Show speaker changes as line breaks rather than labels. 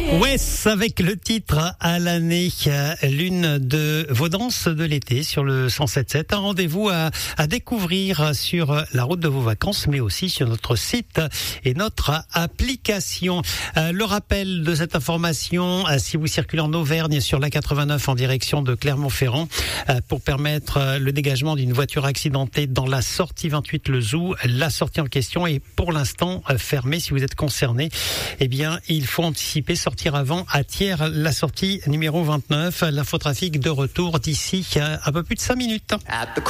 Wes avec le titre à l'année, l'une de vos danses de l'été sur le 107.7. Un rendez-vous à découvrir sur la route de vos vacances, mais aussi sur notre site et notre application. Le rappel de cette information, si vous circulez en Auvergne sur la 89 en direction de Clermont-Ferrand, pour permettre le dégagement d'une voiture accidentée dans la sortie 28 Le Zou, la sortie en question est pour l'instant fermée. Si vous êtes concerné, eh bien, il faut anticiper, sortir avant à Thiers, la sortie numéro 29. L'infotrafic de retour d'ici un peu plus de 5 minutes.